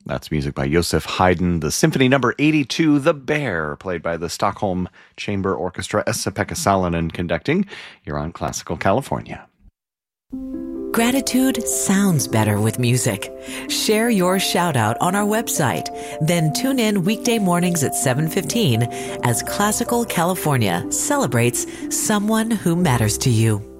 That's music by Joseph Haydn, the Symphony Number 82, The Bear, played by the Stockholm Chamber Orchestra, Esa-Pekka Salonen conducting. You're on Classical California. Gratitude sounds better with music. Share your shout out on our website. Then tune in weekday mornings at 7:15 as Classical California celebrates someone who matters to you.